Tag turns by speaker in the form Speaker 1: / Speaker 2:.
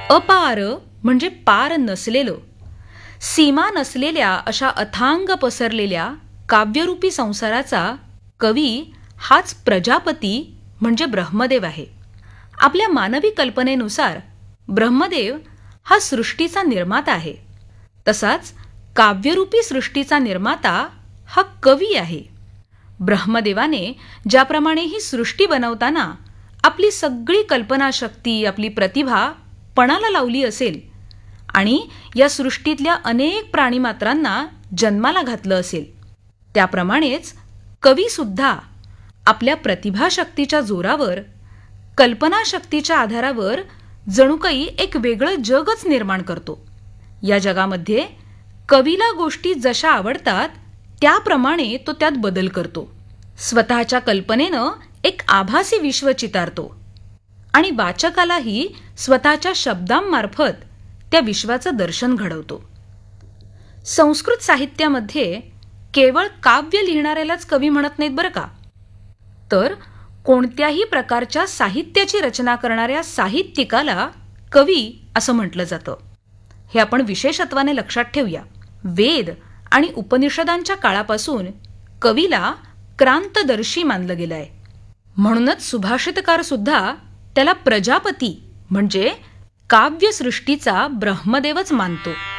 Speaker 1: अपार म्हणजे पार नसलेलं, सीमा नसलेल्या अशा अथांग पसरलेल्या काव्यरूपी संसाराचा कवी हाच प्रजापती म्हणजे ब्रह्मदेव आहे. आपल्या मानवी कल्पनेनुसार ब्रह्मदेव हा सृष्टीचा निर्माता आहे. तसाच काव्यरूपी सृष्टीचा निर्माता हा कवी आहे. ब्रह्मदेवाने ज्याप्रमाणे ही सृष्टी बनवताना आपली सगळी कल्पनाशक्ती, आपली प्रतिभा पणाला लावली असेल आणि या सृष्टीतल्या अनेक प्राणीमात्रांना जन्माला घातलं असेल, त्याप्रमाणेच कवीसुद्धा आपल्या प्रतिभाशक्तीच्या जोरावर, कल्पनाशक्तीच्या आधारावर जणू काही एक वेगळं जगच निर्माण करतो. या जगामध्ये कवीला गोष्टी जशा आवडतात त्याप्रमाणे तो त्यात बदल करतो. स्वतःच्या कल्पनेनं एक आभासी विश्व चितारतो आणि वाचकालाही स्वतःच्या शब्दांमार्फत त्या विश्वाचं दर्शन घडवतो. संस्कृत साहित्यामध्ये केवळ काव्य लिहिणाऱ्यालाच कवी म्हणत नाहीत बरं का, तर कोणत्याही प्रकारच्या साहित्याची रचना करणाऱ्या साहित्यिकाला कवी असं म्हटलं जातं. हे आपण विशेषत्वाने लक्षात ठेवूया. वेद आणि उपनिषदांच्या काळापासून कवीला क्रांतदर्शी मानलं गेलं आहे. म्हणूनच सुभाषितकार सुद्धा त्याला प्रजापती म्हणजे काव्यसृष्टीचा ब्रह्मदेवच मानतो.